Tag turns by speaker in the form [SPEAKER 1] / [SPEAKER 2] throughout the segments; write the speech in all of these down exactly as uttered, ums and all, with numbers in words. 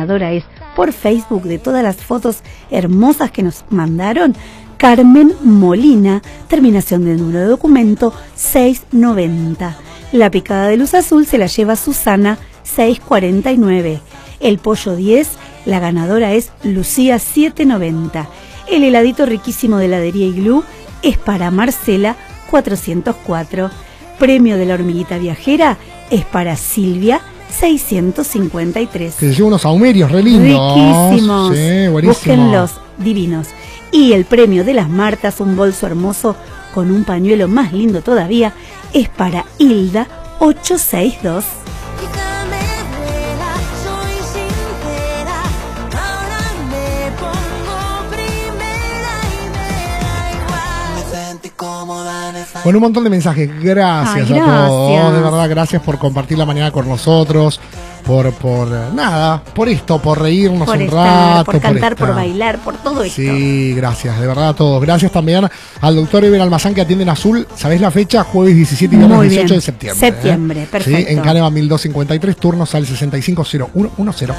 [SPEAKER 1] ganadora es, por Facebook, de todas las fotos hermosas que nos mandaron, Carmen Molina, terminación del número de documento seiscientos noventa. La picada de luz azul se la lleva Susana seiscientos cuarenta y nueve. El pollo diez, la ganadora es Lucía setecientos noventa. El heladito riquísimo de heladería Iglú es para Marcela cuatrocientos cuatro. Premio de la hormiguita viajera es para Silvia seiscientos cincuenta y tres.
[SPEAKER 2] Que se lleva unos saumerios re lindos.
[SPEAKER 1] Riquísimos.
[SPEAKER 2] Sí, buenísimo.
[SPEAKER 1] Búsquenlos, divinos. Y el premio de las Martas, un bolso hermoso con un pañuelo más lindo todavía, es para Hilda ochocientos sesenta y dos.
[SPEAKER 2] Con un montón de mensajes, gracias,
[SPEAKER 1] Ay,
[SPEAKER 2] a
[SPEAKER 1] gracias.
[SPEAKER 2] todos, de verdad, gracias por compartir la mañana con nosotros, por, por nada, por esto, por reírnos
[SPEAKER 1] Por
[SPEAKER 2] un
[SPEAKER 1] estar,
[SPEAKER 2] rato.
[SPEAKER 1] por cantar, por,
[SPEAKER 2] estar.
[SPEAKER 1] bailar, por todo esto.
[SPEAKER 2] Sí, gracias, de verdad a todos. Gracias también al doctor Eber Almazán que atiende en Azul. ¿Sabés la fecha? Jueves diecisiete y viernes
[SPEAKER 1] Muy
[SPEAKER 2] dieciocho
[SPEAKER 1] bien.
[SPEAKER 2] de septiembre.
[SPEAKER 1] Septiembre,
[SPEAKER 2] ¿eh?
[SPEAKER 1] perfecto.
[SPEAKER 2] Sí, en Caneva mil doscientos cincuenta y tres, turnos al sesenta y cinco cero uno diez.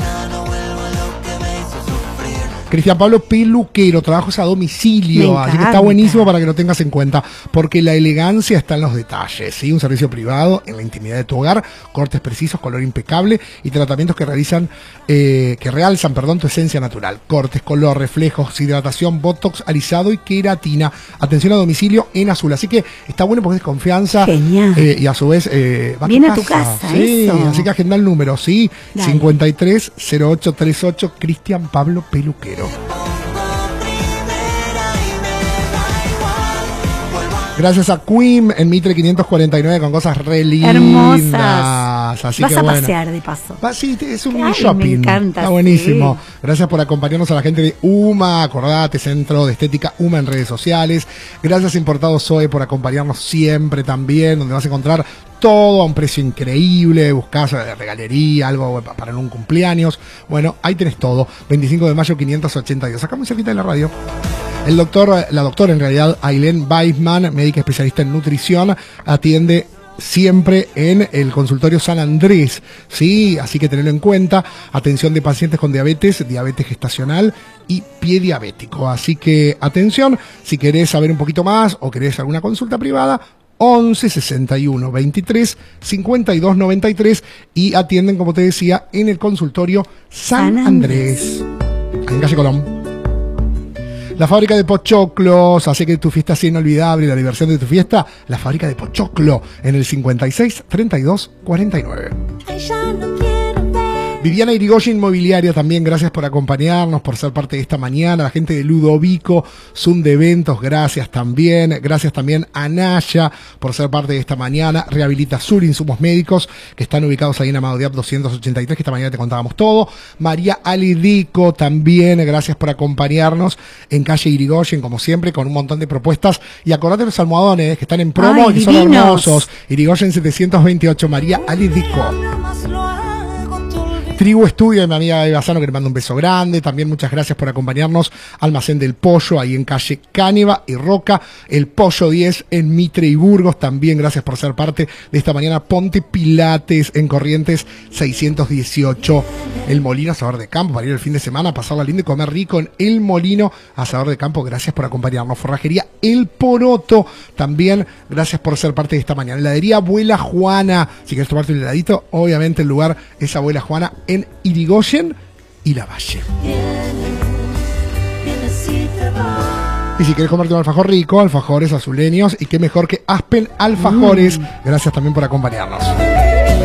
[SPEAKER 2] Cristian Pablo Peluquero, trabajos a domicilio,
[SPEAKER 1] Me
[SPEAKER 2] así que
[SPEAKER 1] encanta.
[SPEAKER 2] está buenísimo para que lo tengas en cuenta, porque la elegancia está en los detalles, ¿sí? Un servicio privado en la intimidad de tu hogar, cortes precisos, color impecable y tratamientos que realizan, eh, que realzan, perdón, tu esencia natural. Cortes, color, reflejos, hidratación, botox, alisado y queratina. Atención a domicilio en Azul, así que está bueno porque es confianza.
[SPEAKER 1] Genial.
[SPEAKER 2] Eh, y a su vez eh, va
[SPEAKER 1] Viene
[SPEAKER 2] a
[SPEAKER 1] a
[SPEAKER 2] tu
[SPEAKER 1] tu
[SPEAKER 2] casa.
[SPEAKER 1] casa,
[SPEAKER 2] Sí,
[SPEAKER 1] eso.
[SPEAKER 2] así que agenda el número, ¿sí?
[SPEAKER 1] Dale.
[SPEAKER 2] cincuenta y tres cero ocho treinta y ocho, Cristian Pablo Peluquero. Gracias a Queen en Mitre quinientos cuarenta y nueve con cosas re lindas.
[SPEAKER 1] Hermosas.
[SPEAKER 2] Así
[SPEAKER 1] Vas
[SPEAKER 2] que
[SPEAKER 1] a
[SPEAKER 2] bueno.
[SPEAKER 1] pasear de paso.
[SPEAKER 2] Va, sí, es un
[SPEAKER 1] Ay,
[SPEAKER 2] shopping.
[SPEAKER 1] me encanta,
[SPEAKER 2] Está buenísimo.
[SPEAKER 1] sí.
[SPEAKER 2] Gracias por acompañarnos a la gente de UMA. Acordate, Centro de Estética UMA en redes sociales. Gracias a Importado Zoe por acompañarnos siempre también, donde vas a encontrar todo a un precio increíble. Buscás de regalería, algo para un cumpleaños. Bueno, ahí tenés todo. veinticinco de mayo quinientos ochenta y dos. Acá muy cerquita de la radio. El doctor, la doctora en realidad, Ailén Weisman, médica especialista en nutrición, atiende siempre en el consultorio San Andrés, ¿sí? Así que tenerlo en cuenta. Atención de pacientes con diabetes, diabetes gestacional y pie diabético. Así que atención, si querés saber un poquito más o querés alguna consulta privada, once sesenta y uno veintitrés cincuenta y dos noventa y tres y atienden, como te decía, en el consultorio San,
[SPEAKER 1] San
[SPEAKER 2] Andrés, en calle Colón. La fábrica de pochoclos hace que tu fiesta sea inolvidable, la diversión de tu fiesta, la fábrica de pochoclo en el cincuenta y seis treinta y dos cuarenta y nueve. Viviana Irigoyen Inmobiliaria también, gracias por acompañarnos, por ser parte de esta mañana. La gente de Ludovico, Zoom de Eventos, gracias también. Gracias también a Naya por ser parte de esta mañana. Rehabilita Sur, insumos médicos, que están ubicados ahí en Amado Diab doscientos ochenta y tres, que esta mañana te contábamos todo. María Alidico también, gracias por acompañarnos en calle Irigoyen, como siempre, con un montón de propuestas. Y acordate los almohadones que están en promo
[SPEAKER 1] Ay,
[SPEAKER 2] y son
[SPEAKER 1] divinos.
[SPEAKER 2] hermosos. Irigoyen setecientos veintiocho, María Alidico. Tribu Estudio, mi amiga Eva Sano, que le mando un beso grande. También muchas gracias por acompañarnos. Almacén del Pollo, ahí en calle Cáneva y Roca. El Pollo diez en Mitre y Burgos. También gracias por ser parte de esta mañana. Ponte Pilates en Corrientes seiscientos dieciocho. El Molino Asador de Campo, para ir el fin de semana, pasarla lindo y comer rico en El Molino Asador de Campo. Gracias por acompañarnos. Forrajería El Poroto, también gracias por ser parte de esta mañana. Heladería Abuela Juana, si quieres tomarte un heladito, obviamente el lugar es Abuela Juana en Irigoyen y La Valle. Y si quieres comerte un alfajor rico, alfajores azuleños, y qué mejor que Aspen Alfajores. Mm. Gracias también por acompañarnos.